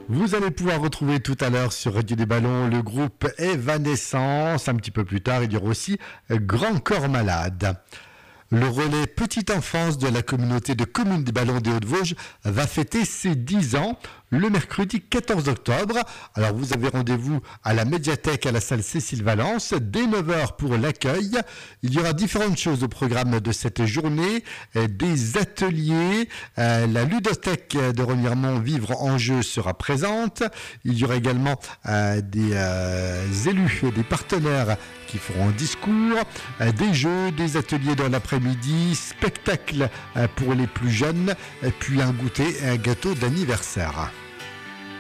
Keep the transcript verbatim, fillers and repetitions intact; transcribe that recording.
Vous allez pouvoir retrouver tout à l'heure sur Radio des Ballons le groupe Evanescence. Un petit peu plus tard, il y aura aussi Grand Corps Malade. Le relais Petite Enfance de la communauté de communes des Ballons des Hauts-de-Vosges va fêter ses dix ans le mercredi quatorze octobre. Alors vous avez rendez-vous à la médiathèque à la salle Cécile Valence dès neuf heures pour l'accueil. Il y aura différentes choses au programme de cette journée, des ateliers, euh, la ludothèque de Remiremont Vivre en Jeu sera présente. Il y aura également euh, des euh, élus, des partenaires qui feront un discours, euh, des jeux, des ateliers dans l'après-midi, spectacle euh, pour les plus jeunes, puis un goûter, un gâteau d'anniversaire.